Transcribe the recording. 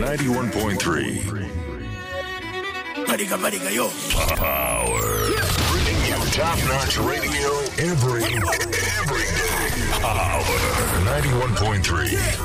91.3. Marica, yo. Power. Bringing you top-notch radio every day. Power. 91.3.